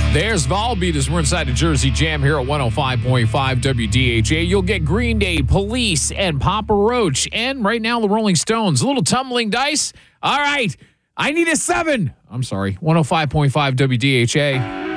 There's Volbeat as we're inside the Jersey Jam here at 105.5 WDHA. You'll get Green Day, Police, and Papa Roach. And right now, the Rolling Stones. A little tumbling dice. All right. I need a 7. I'm sorry. 105.5 WDHA.